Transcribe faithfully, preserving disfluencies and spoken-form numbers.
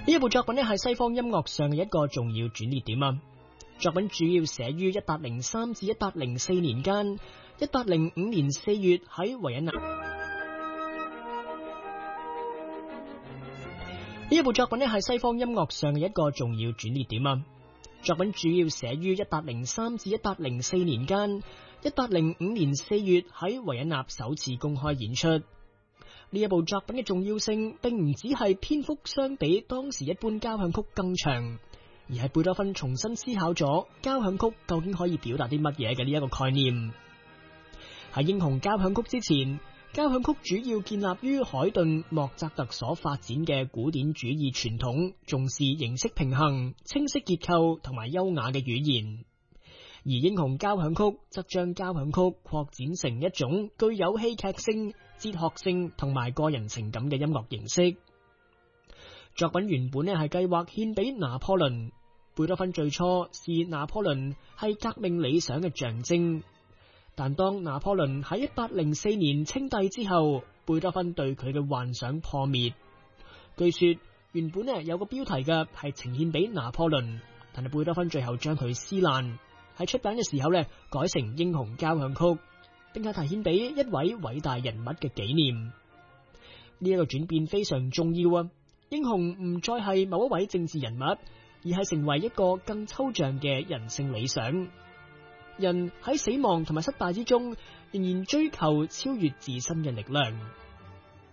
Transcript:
呢一部作品咧係西方音樂上嘅一個重要轉捩點啊！作品主要寫於一八零三至一八零四年間，一八零五年四月喺維也納。呢一部作品咧係西方音樂上嘅一個重要轉捩點啊！作品主要寫於一八零三至一八零四年間，一八零五年四月喺維也納首次公開演出。呢一部作品嘅重要性，並唔只係篇幅相比當時一般交響曲更長，而係貝多芬重新思考咗交響曲究竟可以表達啲乜嘢嘅呢一個概念。喺英雄交響曲之前，交響曲主要建立於海頓、莫扎特所發展嘅古典主義傳統，重視形式平衡、清晰結構同埋優雅嘅語言。而英雄交響曲則將交響曲擴展成一種具有戲劇性、哲學性同埋個人情感嘅音樂形式。作品原本咧係計劃獻俾拿破崙，貝多芬最初視拿破崙係革命理想嘅象徵，但當拿破崙喺一八零四年稱帝之後，貝多芬對佢嘅幻想破滅。據說原本咧有個標題嘅係呈獻俾拿破崙，但係貝多芬最後將佢撕爛。喺出版嘅時候咧，改成英雄交響曲，並且提獻俾一位偉大人物嘅紀念。呢一個轉變非常重要啊！英雄唔再係某一位政治人物，而係成為一個更抽象嘅人性理想。人喺死亡同埋失敗之中，仍然追求超越自身嘅力量。